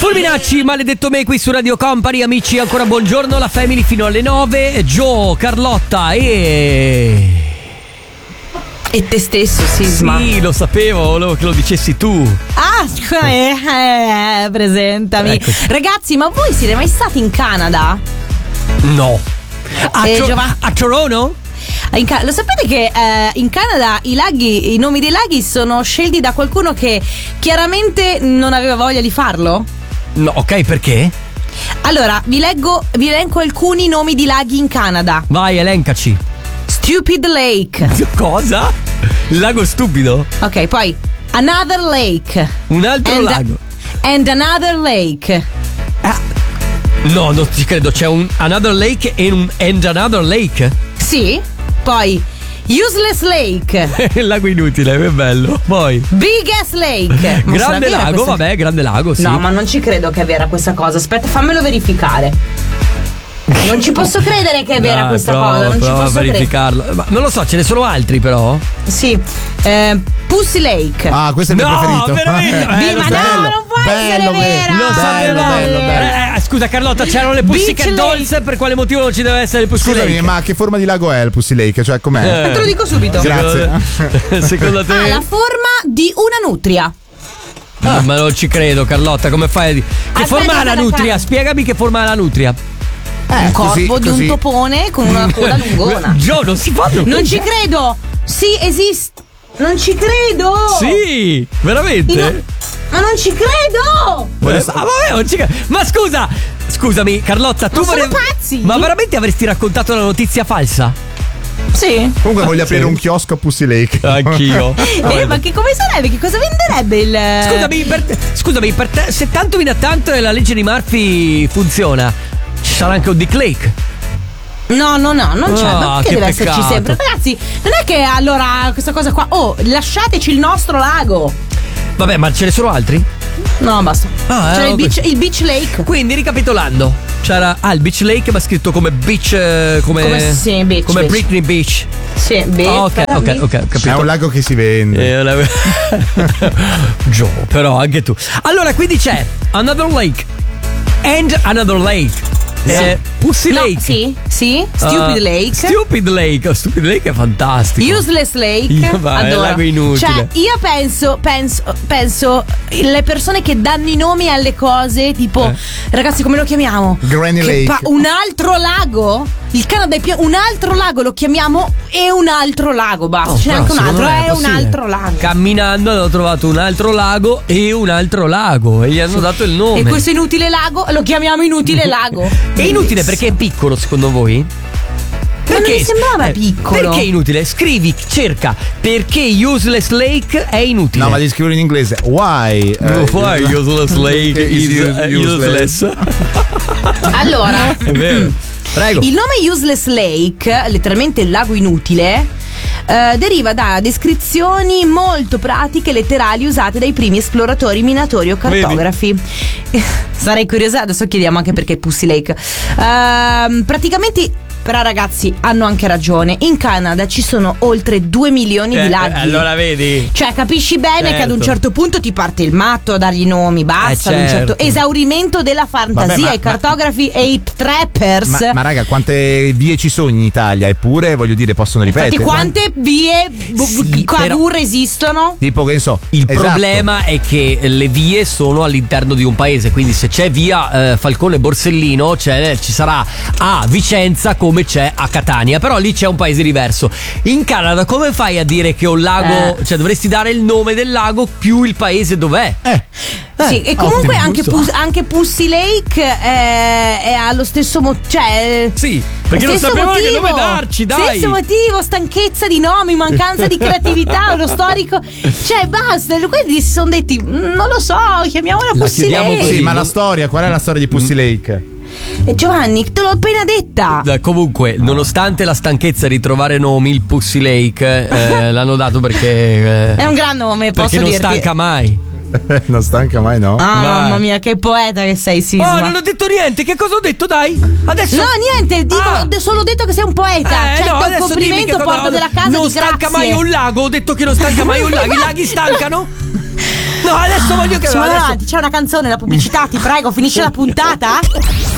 Fulminacci, maledetto me qui su Radio Company. Amici, ancora buongiorno, la Family fino alle 9. Joe, Carlotta e te stesso, Sisma. Sì, lo sapevo, volevo che lo dicessi tu. Presentami. Eccoci. Ragazzi, ma voi siete mai stati in Canada? No. A Toronto? Lo sapete che in Canada i nomi dei laghi sono scelti da qualcuno che chiaramente non aveva voglia di farlo? No, ok, perché? Allora, vi elenco alcuni nomi di laghi in Canada. Vai, elencaci. Stupid Lake. Cosa? Il lago stupido? Ok, poi Another Lake. Un altro lago. And Another Lake. No, non ci credo. C'è un Another Lake e un And Another Lake? Sì. Poi Useless Lake. Il lago inutile, è bello. Poi Big Ass Lake. Grande lago, vabbè, grande lago, sì. No, ma non ci credo che è vera questa cosa. Aspetta, fammelo verificare. Non ci posso credere che è vera questa cosa. Non ci posso verificarlo. Ma non lo so, ce ne sono altri però? Sì. Pussy Lake. Ah, questo è il mio preferito. Veramente? Ma no, non può essere vera. Lo sapevo. Bello. Scusa Carlotta, c'erano le Pussycat Dolls. Per quale motivo non ci deve essere il Pussy Lake? Scusami, ma che forma di lago è il Pussy Lake? Cioè, com'è? Te lo dico subito. Grazie. Secondo te? Ha la forma di una nutria. Ma non ci credo, Carlotta, come fai a dire? Che forma ha la nutria? Spiegami che forma ha la nutria. Un corpo di un topone con una coda lungona. Gio, non si fa. Non ci credo. Sì, esiste. Non ci credo. Sì, veramente? Ma non ci credo. Vabbè, non ci credo. Ma scusami, Carlotta, tu sono pazzi. Ma veramente avresti raccontato una notizia falsa? Sì. Comunque voglio aprire un chiosco a Pussy Lake. Anch'io. Ma che come sarebbe? Che cosa venderebbe il. Scusami, per te, se tanto viene a tanto e la legge di Murphy funziona, ci sarà anche un Dick Lake? No, non c'è. Ma perché deve peccato. esserci sempre? Ragazzi, non è che allora questa cosa qua. Oh, lasciateci il nostro lago. Vabbè, ma ce ne sono altri? No, basta. C'era il beach Lake. Quindi, ricapitolando, c'era il Beach Lake, ma scritto come beach. Come beach. Come Britney Beach. Sì, beach. Ok, capito. È un lago che si vende. Gio, però anche tu. Allora, quindi c'è Another Lake and Another Lake. Pussy Lake. Sì. Stupid Lake. Stupid Lake è fantastico. Useless Lake. È lago inutile. Cioè, io penso le persone che danno i nomi alle cose, tipo, ragazzi, come lo chiamiamo? Granny Lake. Un altro lago? Il Canada è un altro lago, lo chiamiamo e un altro lago, basta. C'è anche un altro, è un altro lago. Camminando hanno trovato un altro lago e un altro lago e gli hanno dato il nome. E questo inutile lago lo chiamiamo inutile lago. È inutile perché è piccolo, secondo voi? Perché? Non mi sembrava piccolo. Perché è inutile? Scrivi, cerca perché Useless Lake è inutile. No, ma devi scrivere in inglese. Why Useless Lake is useless. Allora, è vero. Prego. Il nome Useless Lake, letteralmente il lago inutile, deriva da descrizioni molto pratiche e letterali usate dai primi esploratori, minatori o cartografi. Sarei curiosa, adesso chiediamo anche perché Pussy Lake. Praticamente, però ragazzi, hanno anche ragione. In Canada ci sono oltre 2 milioni di laghi. Allora vedi. Cioè, capisci bene che ad un certo punto ti parte il matto a dargli nomi. Basta, ad un certo esaurimento della fantasia. Vabbè, i cartografi e i trappers. Ma raga, quante vie ci sono in Italia? Eppure, voglio dire, possono ripetere. Infatti, quante vie Cavour esistono? Tipo, che ne so. Il problema è che le vie sono all'interno di un paese. Quindi se c'è via Falcone Borsellino, ci sarà a Vicenza come c'è a Catania. Però lì c'è un paese diverso. In Canada come fai a dire che un lago, cioè dovresti dare il nome del lago più il paese dov'è? Sì, e comunque anche Pussy Lake è allo stesso cioè sì, perché non sapevano che nome darci, dai. Stesso motivo, stanchezza di nomi, mancanza di creatività, uno storico. Cioè basta, quelli si sono detti, non lo so, chiamiamola Pussy Lake. Sì, ma la storia, qual è la storia di Pussy Lake? Giovanni, te l'ho appena detta. Comunque, nonostante la stanchezza di trovare nomi, il Pussy Lake l'hanno dato perché è un gran nome, posso dirti. Perché non stanca mai. Non stanca mai, no? Mamma mia, che poeta che sei, Sisma. Oh, non ho detto niente. Che cosa ho detto, dai? Adesso. No, niente, dico, solo detto che sei un poeta. Un complimento, porta della casa. Non stanca mai un lago. Ho detto che non stanca mai un lago. I laghi stancano? No, adesso voglio che Avanti, c'è una canzone, la pubblicità, ti prego, finisce la puntata.